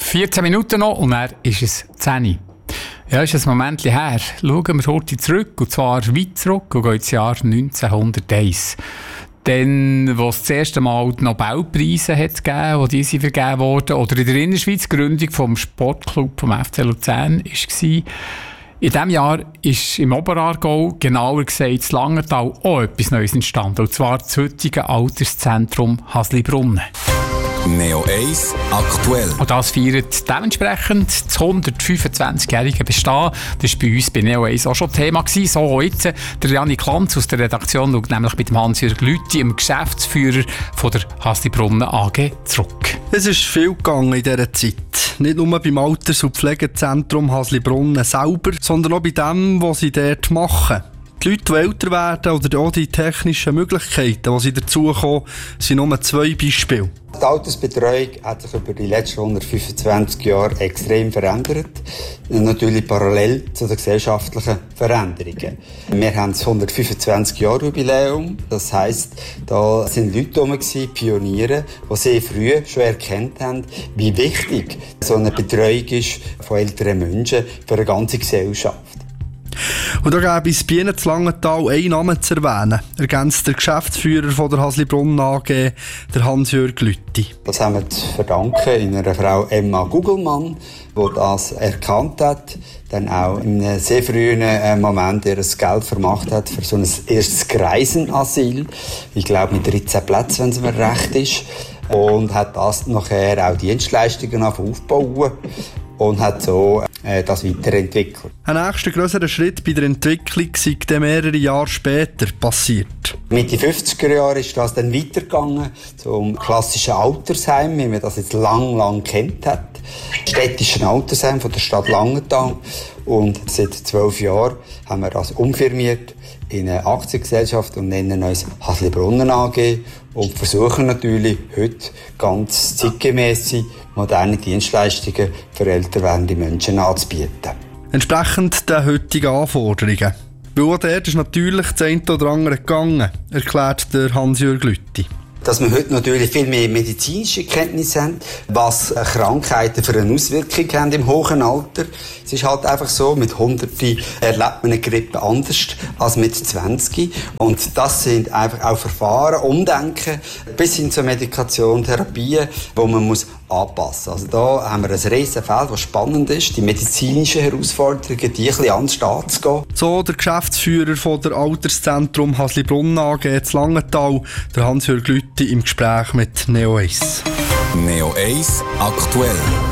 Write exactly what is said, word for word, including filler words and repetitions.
vierzehn Minuten noch und dann ist es zehn. Ja, ist ein Moment her. Schauen wir heute zurück, und zwar weit zurück, und gehen ins Jahr neunzehnhunderteins. Dann, wo es das erste Mal die Nobelpreise hat gegeben, wo diese vergeben wurden, oder in der Innerschweiz die Gründung vom Sportclub vom F C Luzern war. In diesem Jahr ist im Oberaargau, genauer gesagt in Langenthal, auch etwas Neues entstanden, und zwar das heutige Alterszentrum Haslibrunn. Neo eins aktuell. Und das feiert dementsprechend das hundertfünfundzwanzigjährige Bestehen. Das war bei uns bei Neo eins auch schon Thema gewesen. So auch jetzt. Der Janik Lanz aus der Redaktion schaut nämlich mit dem Hans-Jürg Lüthi, dem Geschäftsführer von der Haslibrunn A G, zurück. Es ist viel gegangen in dieser Zeit. Nicht nur beim Alters- und Pflegezentrum Haslibrunn selber, sondern auch bei dem, was sie dort machen. Die Leute, die älter werden, oder auch die technischen Möglichkeiten, die sie dazukommen, sind nur zwei Beispiele. Die Altersbetreuung hat sich über die letzten hundertfünfundzwanzig Jahre extrem verändert. Natürlich parallel zu den gesellschaftlichen Veränderungen. Wir haben das hundertfünfundzwanzig Jahre Jubiläum. Das heisst, da sind Leute herum, Pioniere, die sehr früh schon erkannt haben, wie wichtig so eine Betreuung ist von älteren Menschen für eine ganze Gesellschaft. Und da gäbe es bei Ihnen zu Langenthal einen Namen zu erwähnen, ergänzt der Geschäftsführer von der Haslibrunn A G, der Hans-Jürg Lüthi. Das haben wir zu verdanken in einer Frau Emma Gugelmann, die das erkannt hat, dann auch in einem sehr frühen Moment ihr Geld vermacht hat für so ein erstes Greisenasyl. Ich glaube mit dreizehn Plätzen, wenn es mir recht ist. Und hat das nachher auch Dienstleistungen aufbauen und hat so äh, das weiterentwickelt. Ein nächster grösserer Schritt bei der Entwicklung sei dann mehrere Jahre später passiert. Mitte fünfziger Jahre ist das dann weitergegangen zum klassischen Altersheim, wie man das jetzt lang, lang kennt hat. Städtischen Altersheim von der Stadt Langenthal. Und seit zwölf Jahren haben wir das umfirmiert in eine Aktiengesellschaft und nennen uns Haslibrunn A G und versuchen natürlich heute ganz zeitgemäß moderne Dienstleistungen für älter werdende Menschen anzubieten. Entsprechend den heutigen Anforderungen. Weil auch dort ist natürlich das eine oder andere gegangen, erklärt der Hans-Jürg Lüthi. Dass wir heute natürlich viel mehr medizinische Kenntnisse haben, was Krankheiten für eine Auswirkung haben im hohen Alter. Es ist halt einfach so, mit Hunderten erlebt man eine Grippe anders als mit zwanzig. Und das sind einfach auch Verfahren, Umdenken, bis hin zur Medikation, Therapien, wo man muss anpassen. Also da haben wir ein riesen Feld, das spannend ist, die medizinischen Herausforderungen, die ein bisschen anders anzugehen. So der Geschäftsführer von der Alterszentrum Haslibrunn A G zu Langenthal, der Hans-Jürg Lüthi, im Gespräch mit Neo eins. Neo eins aktuell.